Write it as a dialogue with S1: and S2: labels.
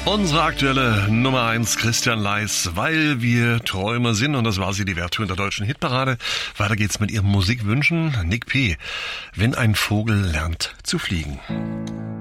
S1: Unsere aktuelle Nummer 1, Christian Leis, weil wir Träumer sind. Und das war sie, die Wertung in der deutschen Hitparade. Weiter geht's mit ihrem Musikwünschen. Nick P., wenn ein Vogel lernt zu fliegen.